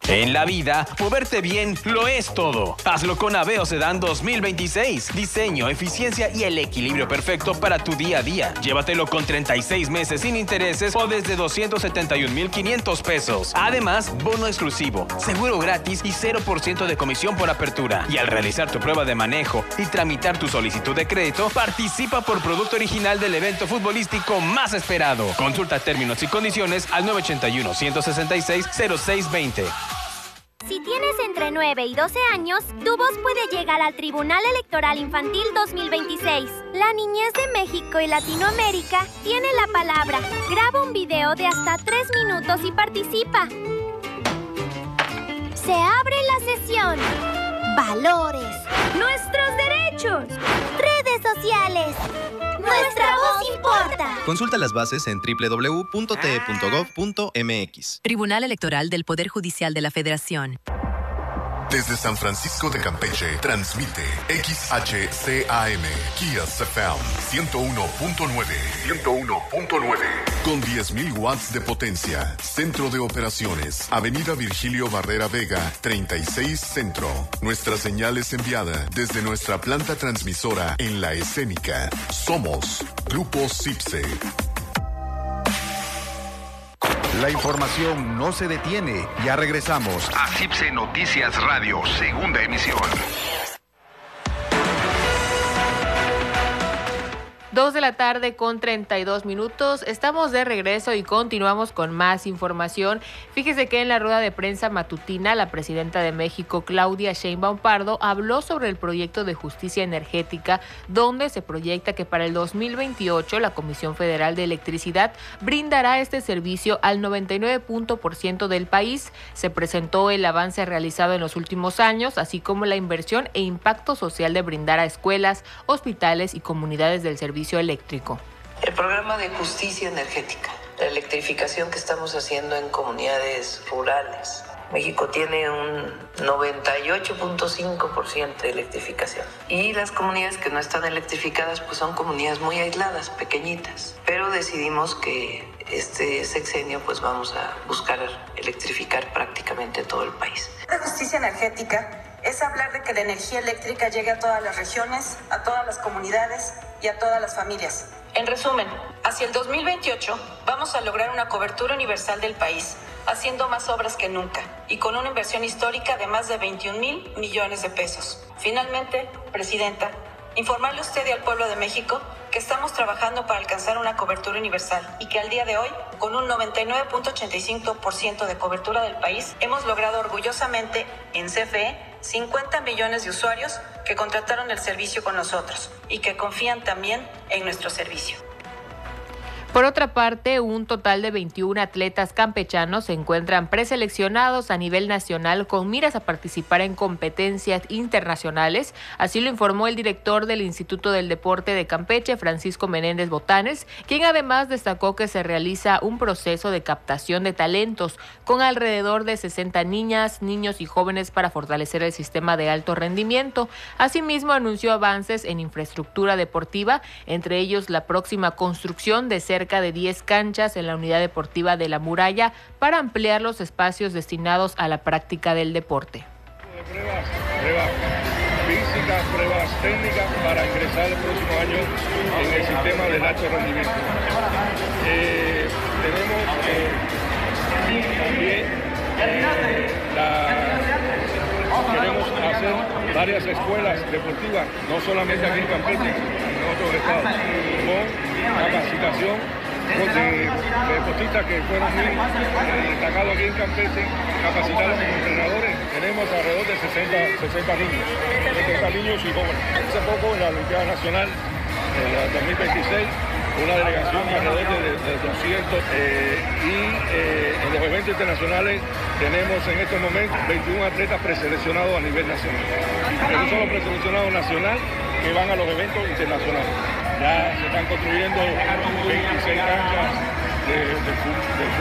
En la vida, moverte bien lo es todo. Hazlo con Aveo Sedan 2026. Diseño, eficiencia y el equilibrio perfecto para tu día a día. Llévatelo con 36 meses sin intereses o desde 271,500 pesos. Además, bono exclusivo, seguro gratis y 0% de comisión por apertura. Y al realizar tu prueba de manejo y tramitar tu solicitud de crédito, participa por producto original del evento futbolístico más esperado. Consulta términos y condiciones al 981-166-0620. Si tienes entre 9 y 12 años, tu voz puede llegar al Tribunal Electoral Infantil 2026. La niñez de México y Latinoamérica tiene la palabra. Graba un video de hasta 3 minutos y participa. Se abre la sesión. Valores. Nuestros derechos. Redes sociales. Nuestra voz importa. Consulta las bases en www.te.gov.mx. Tribunal Electoral del Poder Judicial de la Federación. Desde San Francisco de Campeche, transmite XHCAM, Kias FM 101.9. Con 10,000 watts de potencia. Centro de operaciones. Avenida Virgilio Barrera Vega, 36 Centro. Nuestra señal es enviada desde nuestra planta transmisora en La Escénica. Somos Grupo CIPSE. La información no se detiene. Ya regresamos a CIPSE Noticias Radio, segunda emisión. 2:32 p.m. Estamos de regreso y continuamos con más información. Fíjese que en la rueda de prensa matutina, la presidenta de México, Claudia Sheinbaum Pardo, habló sobre el proyecto de justicia energética, donde se proyecta que para el 2028 la Comisión Federal de Electricidad brindará este servicio al 99% del país. Se presentó el avance realizado en los últimos años, así como la inversión e impacto social de brindar a escuelas, hospitales y comunidades del servicio eléctrico. El programa de justicia energética, la electrificación que estamos haciendo en comunidades rurales. México tiene un 98.5% de electrificación. Y las comunidades que no están electrificadas pues son comunidades muy aisladas, pequeñitas. Pero decidimos que este sexenio pues vamos a buscar electrificar prácticamente todo el país. La justicia energética es hablar de que la energía eléctrica llegue a todas las regiones, a todas las comunidades y a todas las familias. En resumen, hacia el 2028 vamos a lograr una cobertura universal del país, haciendo más obras que nunca y con una inversión histórica de más de 21,000 millones de pesos. Finalmente, Presidenta, informarle a usted y al pueblo de México que estamos trabajando para alcanzar una cobertura universal y que al día de hoy, con un 99.85% de cobertura del país, hemos logrado orgullosamente en CFE 50 millones de usuarios que contrataron el servicio con nosotros y que confían también en nuestro servicio. Por otra parte, un total de 21 atletas campechanos se encuentran preseleccionados a nivel nacional con miras a participar en competencias internacionales. Así lo informó el director del Instituto del Deporte de Campeche, Francisco Menéndez Botanes, quien además destacó que se realiza un proceso de captación de talentos con alrededor de 60 niñas, niños y jóvenes para fortalecer el sistema de alto rendimiento. Asimismo, anunció avances en infraestructura deportiva, entre ellos la próxima construcción de cerca de 10 canchas en la unidad deportiva de La Muralla para ampliar los espacios destinados a la práctica del deporte. Pruebas físicas, pruebas técnicas para ingresar el próximo año en el sistema del alto rendimiento. Tenemos también queremos hacer varias escuelas deportivas, no solamente aquí en Campeche, en otros estados, con capacitación de deportistas que fueron muy destacados aquí en Campeche, capacitados como entrenadores. Tenemos alrededor de 60 niños, 70 niños y jóvenes. Hace poco en la Olimpiada Nacional, en la 2026, una delegación alrededor de 200 y en los eventos internacionales tenemos en estos momentos 21 atletas preseleccionados a nivel nacional. Esos son los preseleccionados nacional que van a los eventos internacionales. Ya se están construyendo 26 canchas de